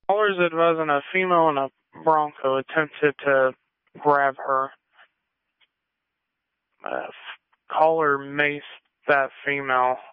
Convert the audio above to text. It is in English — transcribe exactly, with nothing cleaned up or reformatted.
Callers advising a female in a Bronco attempted to grab her. Uh, caller maced that female.